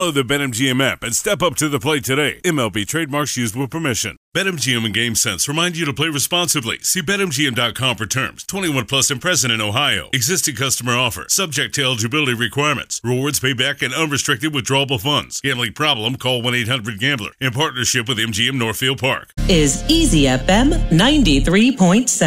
Download the BetMGM app and step up to the plate today. MLB trademarks used with permission. BetMGM and GameSense remind you to play responsibly. See BetMGM.com for terms. 21 plus and present in Ohio. Existing customer offer. Subject to eligibility requirements. Rewards payback and unrestricted withdrawable funds. Gambling problem? Call 1-800-GAMBLER. In partnership with MGM Northfield Park. Is Easy FM 93.7.